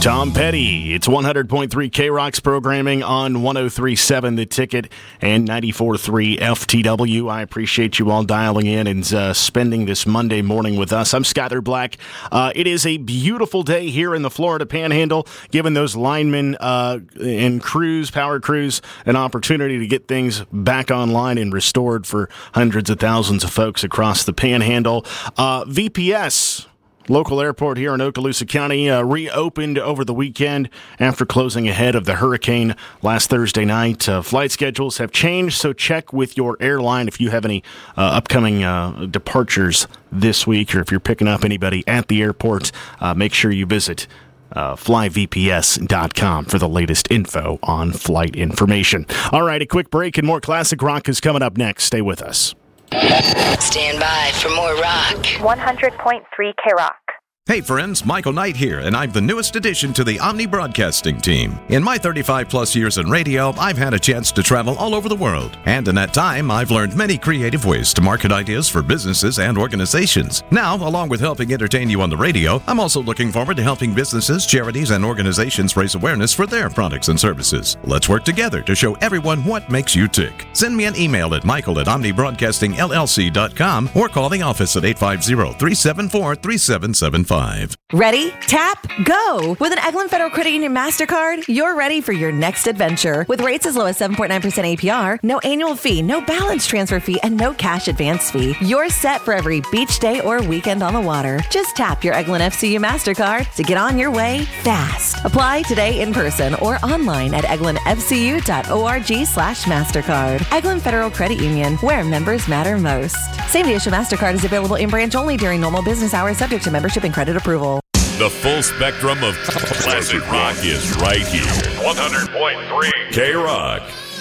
Tom Petty. It's 100.3 K-Rock's programming on 103.7 The Ticket and 94.3 FTW. I appreciate you all dialing in and spending this Monday morning with us. I'm Skyler Black. It is a beautiful day here in the Florida Panhandle, giving those linemen and power crews, an opportunity to get things back online and restored for hundreds of thousands of folks across the Panhandle. VPS, local airport here in Okaloosa County, reopened over the weekend after closing ahead of the hurricane last Thursday night. Flight schedules have changed, so check with your airline if you have any upcoming departures this week, or if you're picking up anybody at the airport. Make sure you visit flyvps.com for the latest info on flight information. All right, a quick break and more classic rock is coming up next. Stay with us. Stand by for more rock. 100.3 K-Rock. Hey friends, Michael Knight here, and I'm the newest addition to the Omni Broadcasting team. In my 35-plus years in radio, I've had a chance to travel all over the world. And in that time, I've learned many creative ways to market ideas for businesses and organizations. Now, along with helping entertain you on the radio, I'm also looking forward to helping businesses, charities, and organizations raise awareness for their products and services. Let's work together to show everyone what makes you tick. Send me an email at michael@omnibroadcastingllc.com or call the office at 850-374-3775. Ready? Tap, go! With an Eglin Federal Credit Union MasterCard, you're ready for your next adventure. With rates as low as 7.9% APR, no annual fee, no balance transfer fee, and no cash advance fee. You're set for every beach day or weekend on the water. Just tap your Eglin FCU MasterCard to get on your way fast. Apply today in person or online at eglinfcu.org/MasterCard. Eglin Federal Credit Union, where members matter most. Same-day issue MasterCard is available in branch only during normal business hours, subject to membership and credit approval. The full spectrum of classic rock is right here. 100.3 K-Rock.